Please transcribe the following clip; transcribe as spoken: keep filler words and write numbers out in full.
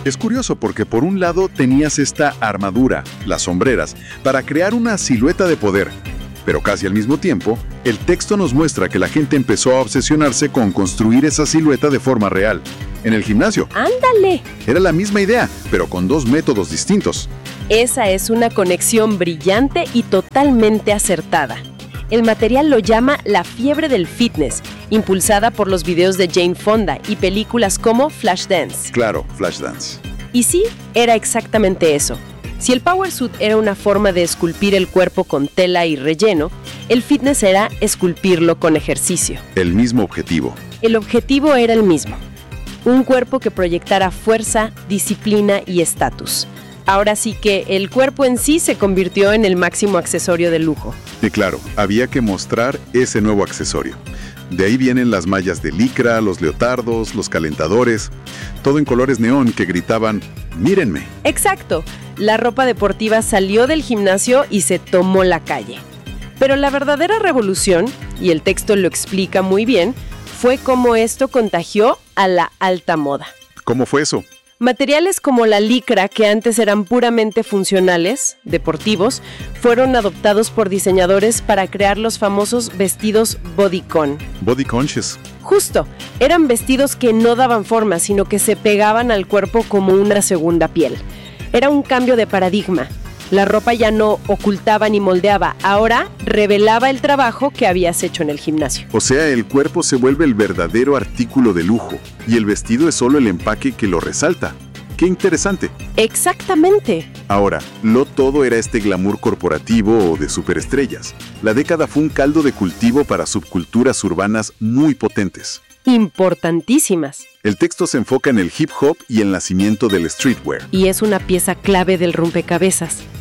Es curioso porque por un lado tenías esta armadura, las sombreras, para crear una silueta de poder. Pero casi al mismo tiempo, el texto nos muestra que la gente empezó a obsesionarse con construir esa silueta de forma real. En el gimnasio. ¡Ándale! Era la misma idea, pero con dos métodos distintos. Esa es una conexión brillante y totalmente acertada. El material lo llama la fiebre del fitness, impulsada por los videos de Jane Fonda y películas como Flashdance. Claro, Flashdance. Y sí, era exactamente eso. Si el power suit era una forma de esculpir el cuerpo con tela y relleno, el fitness era esculpirlo con ejercicio. El mismo objetivo. El objetivo era el mismo. Un cuerpo que proyectara fuerza, disciplina y estatus. Ahora sí que el cuerpo en sí se convirtió en el máximo accesorio de lujo. Y claro, había que mostrar ese nuevo accesorio. De ahí vienen las mallas de licra, los leotardos, los calentadores, todo en colores neón que gritaban, ¡mírenme! Exacto. La ropa deportiva salió del gimnasio y se tomó la calle. Pero la verdadera revolución, y el texto lo explica muy bien, fue cómo esto contagió a la alta moda. ¿Cómo fue eso? Materiales como la licra, que antes eran puramente funcionales, deportivos, fueron adoptados por diseñadores para crear los famosos vestidos bodycon. Body conscious. Justo, eran vestidos que no daban forma, sino que se pegaban al cuerpo como una segunda piel. Era un cambio de paradigma. La ropa ya no ocultaba ni moldeaba, ahora revelaba el trabajo que habías hecho en el gimnasio. O sea, el cuerpo se vuelve el verdadero artículo de lujo y el vestido es solo el empaque que lo resalta. ¡Qué interesante! Exactamente. Ahora, no todo era este glamour corporativo o de superestrellas. La década fue un caldo de cultivo para subculturas urbanas muy potentes. Importantísimas. El texto se enfoca en el hip hop y el nacimiento del streetwear. Y es una pieza clave del rompecabezas.